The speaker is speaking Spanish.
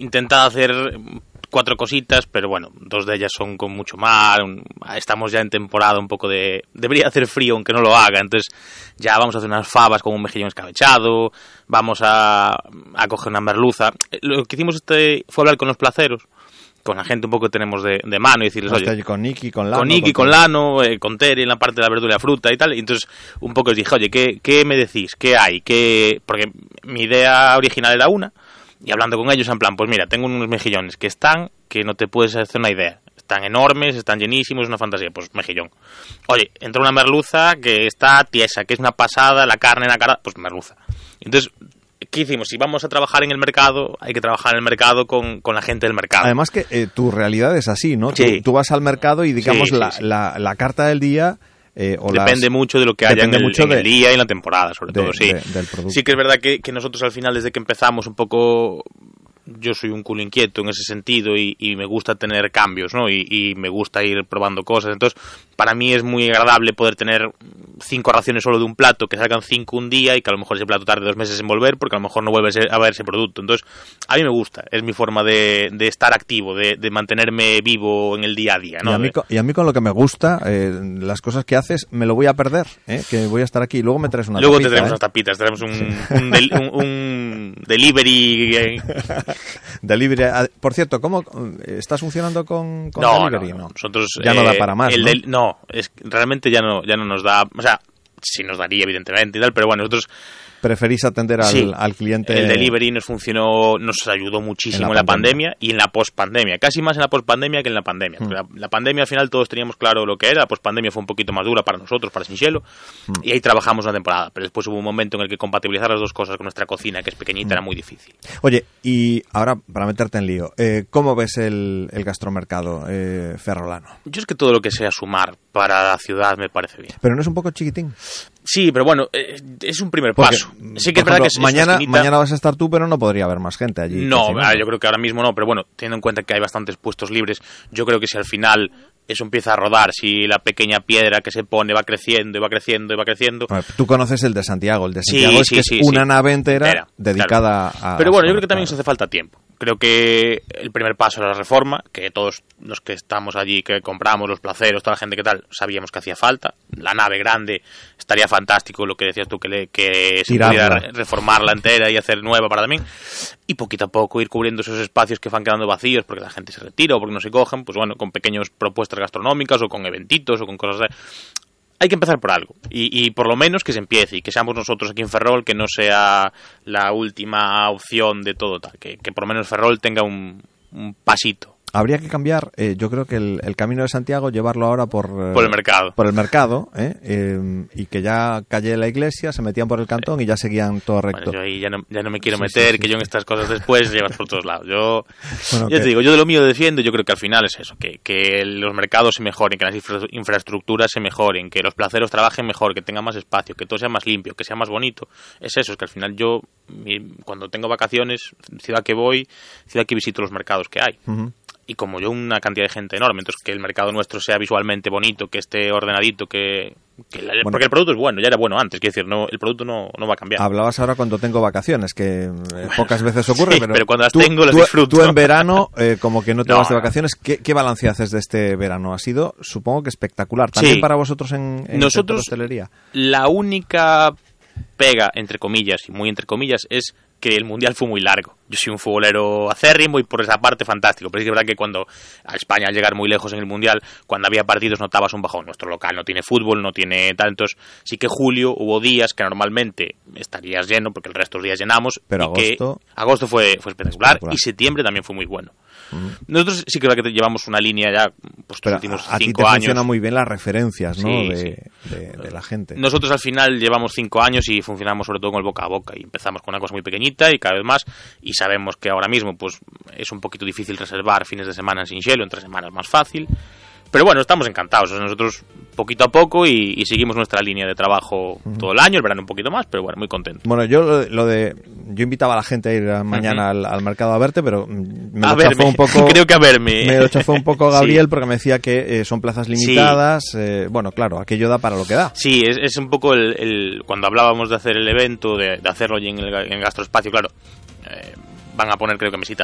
intentado hacer 4 cositas, pero bueno, 2 de ellas son con mucho mar. Estamos ya en temporada un poco debería hacer frío aunque no lo haga, entonces ya vamos a hacer unas fabas con un mejillón escabechado, vamos a coger una merluza. Lo que hicimos fue hablar con los placeros, con la gente un poco que tenemos de mano y decirles, oye, con Niki, con Lano, con Lano, con Tere en la parte de la verdura y la fruta y tal, y entonces un poco les dije, oye, ¿qué me decís? ¿Qué hay? Porque mi idea original era una. Y hablando con ellos en plan, pues mira, tengo unos mejillones que no te puedes hacer una idea. Están enormes, están llenísimos, es una fantasía, pues mejillón. Oye, entra una merluza que está tiesa, que es una pasada, la carne en la cara, pues merluza. Entonces, ¿qué hicimos? Si vamos a trabajar en el mercado, hay que trabajar en el mercado con la gente del mercado. Además que tu realidad es así, ¿no? Sí. Tú vas al mercado y digamos sí. La carta del día... depende mucho de lo que haya en el día y en la temporada, sobre todo, sí. Del producto. Sí que es verdad que nosotros al final, desde que empezamos un poco... Yo soy un culo inquieto en ese sentido y me gusta tener cambios, ¿no? Y me gusta ir probando cosas. Entonces, para mí es muy agradable poder tener 5 raciones solo de un plato, que salgan 5 un día y que a lo mejor ese plato tarde 2 meses en volver, porque a lo mejor no vuelve a ver ese producto. Entonces, a mí me gusta, es mi forma de estar activo, de mantenerme vivo en el día a día, ¿no? Y a mí con lo que me gusta, las cosas que haces, me lo voy a perder, que voy a estar aquí. Luego me traes una tapita. Luego te traemos unas tapitas, traemos un delivery... Delivery. Por cierto, ¿cómo estás funcionando con Delivery? No, nosotros ya no da para más, ¿no? Realmente ya no nos da, o sea, sí nos daría evidentemente y tal, pero bueno, nosotros preferís atender al cliente. El delivery nos ayudó muchísimo en la pandemia y en la pospandemia, casi más en la pospandemia que en la pandemia. La pandemia al final todos teníamos claro lo que era, la pospandemia fue un poquito más dura para nosotros, para Sinxelo, y ahí trabajamos una temporada, pero después hubo un momento en el que compatibilizar las dos cosas con nuestra cocina, que es pequeñita, era muy difícil. Oye, y ahora para meterte en lío, ¿cómo ves el gastromercado ferrolano? Yo es que todo lo que sea sumar para la ciudad me parece bien. ¿Pero no es un poco chiquitín? Sí, pero bueno, es un primer paso. Sí que es verdad que mañana vas a estar tú, pero no podría haber más gente allí. No, yo creo que ahora mismo no, pero bueno, teniendo en cuenta que hay bastantes puestos libres, yo creo que si al final eso empieza a rodar, si la pequeña piedra que se pone va creciendo y va creciendo y va creciendo... Bueno, tú conoces el de Santiago, es una nave entera dedicada a... Pero bueno, yo creo que también se hace falta tiempo. Creo que el primer paso era la reforma, que todos los que estamos allí, que compramos los placeros, toda la gente que tal, sabíamos que hacía falta. La nave grande estaría fantástico, lo que decías tú, que se pudiera reformarla entera y hacer nueva para también. Y poquito a poco ir cubriendo esos espacios que van quedando vacíos porque la gente se retira o porque no se cogen, pues bueno, con pequeñas propuestas gastronómicas o con eventitos o con cosas de... Hay que empezar por algo y por lo menos que se empiece y que seamos nosotros aquí en Ferrol, que no sea la última opción de todo tal, que por lo menos Ferrol tenga un pasito. Habría que cambiar, yo creo que el Camino de Santiago, llevarlo ahora por el mercado. Por el mercado, y que ya calle la iglesia, se metían por el cantón y ya seguían todo recto. Bueno, yo ahí ya no me quiero meter, que yo en estas cosas después llevas por todos lados. Yo te digo, yo de lo mío defiendo, yo creo que al final es eso, que los mercados se mejoren, que las infraestructuras se mejoren, que los placeros trabajen mejor, que tengan más espacio, que todo sea más limpio, que sea más bonito. Es eso, es que al final yo, cuando tengo vacaciones, ciudad que voy, ciudad que visito los mercados que hay. Y como yo, una cantidad de gente enorme, entonces que el mercado nuestro sea visualmente bonito, que esté ordenadito, porque el producto es bueno, ya era bueno antes, quiero decir, el producto no va a cambiar. Hablabas ahora cuando tengo vacaciones, que pocas veces ocurre, pero cuando las tengo las disfruto. Tú en verano, como que no te vas de vacaciones, ¿qué balance haces de este verano? Ha sido, supongo que espectacular, también para vosotros en nosotros, hostelería. La única pega, entre comillas, y muy entre comillas, es que el Mundial fue muy largo. Yo soy un futbolero acérrimo y por esa parte fantástico, pero es verdad que cuando a España, al llegar muy lejos en el Mundial, cuando había partidos notabas un bajón. Nuestro local no tiene fútbol, no tiene tantos. Sí que julio hubo días que normalmente estarías lleno, porque el resto de los días llenamos. Pero agosto fue espectacular y septiembre también fue muy bueno. Nosotros sí que es verdad que llevamos una línea ya, pues los últimos 5 años. Aquí te funcionan muy bien las referencias, ¿no? De la gente. Nosotros al final llevamos 5 años y funcionamos sobre todo con el boca a boca, y empezamos con una cosa muy pequeñita y cada vez más, y sabemos que ahora mismo pues es un poquito difícil reservar fines de semana en Sinxelo, entre semanas más fácil. Pero bueno, estamos encantados. O sea, nosotros poquito a poco y seguimos nuestra línea de trabajo todo el año, el verano un poquito más, pero bueno, muy contento. Bueno, yo invitaba a la gente a ir mañana al mercado a verte, pero me lo chafó un poco. Creo que a verme. Me lo chafó un poco Gabriel porque me decía que son plazas limitadas. Bueno, claro, aquello da para lo que da. Sí, es un poco cuando hablábamos de hacer el evento, de hacerlo allí en el gastroespacio, claro. Van a poner, creo que mesitas